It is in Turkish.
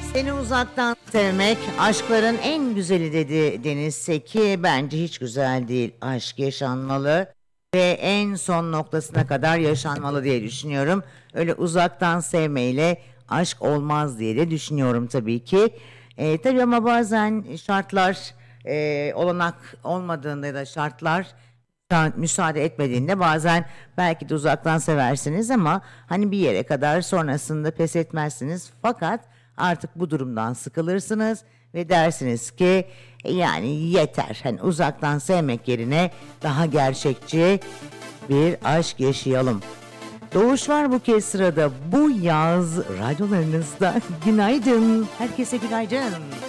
Seni uzaktan sevmek aşkların en güzeli dedi Deniz Seki. Bence hiç güzel değil. Aşk yaşanmalı ve en son noktasına kadar yaşanmalı diye düşünüyorum. Öyle uzaktan sevmeyle aşk olmaz diye de düşünüyorum tabii ki. Tabii ama bazen şartlar olanak olmadığında ya da şartlar müsaade etmediğinde bazen belki de uzaktan seversiniz ama hani bir yere kadar sonrasında pes etmezsiniz. Fakat artık bu durumdan sıkılırsınız ve dersiniz ki yani yeter. Hani uzaktan sevmek yerine daha gerçekçi bir aşk yaşayalım. Doğuş var bu kez sırada bu yaz radyolarınızda. Günaydın. Herkese günaydın.